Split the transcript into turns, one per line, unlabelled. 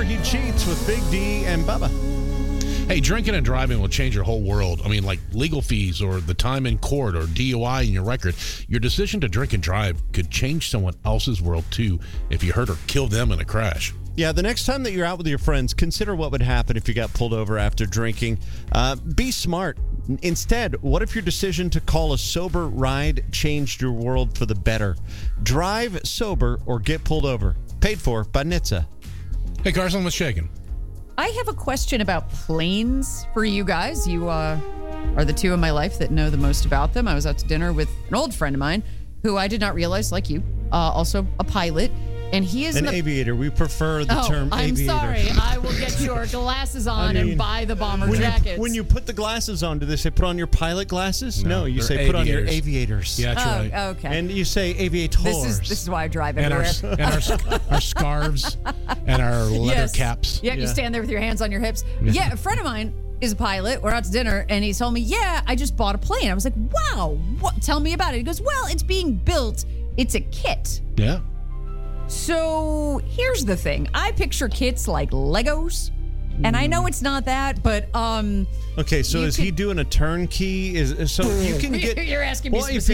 He Cheats with Big D and Bubba.
Hey, drinking and driving will change your whole world. I mean, like legal fees or the time in court or DUI in your record. Your decision to drink and drive could change someone else's world, too, if you hurt or kill them in a crash.
Yeah, the next time that you're out with your friends, consider what would happen if you got pulled over after drinking. Be smart. Instead, what if your decision to call a sober ride changed your world for the better? Drive sober or get pulled over. Paid for by NHTSA.
Hey, Carson, what's shaking?
I have a question about planes for you guys. You are the two in my life that know the most about them. I was out to dinner with an old friend of mine who I did not realize, like you, also a pilot. And he is
an aviator. We prefer the term aviator.
I'm sorry. I will get your glasses on and buy the bomber jackets.
When you put the glasses on, do they say put on your pilot glasses? No, you say put on your aviators.
Yeah, that's right.
Okay.
And you say aviators.
This is why I drive everywhere.
And our scarves and our leather caps.
Yeah, you stand there with your hands on your hips. Yeah, a friend of mine is a pilot. We're out to dinner, and he told me, yeah, I just bought a plane. I was like, wow, what? Tell me about it. He goes, well, it's being built. It's a kit.
Yeah.
So here's the thing. I picture kits like Legos, and I know it's not that, but
okay, so is he doing a turnkey? So you can get.
You're asking me specifically.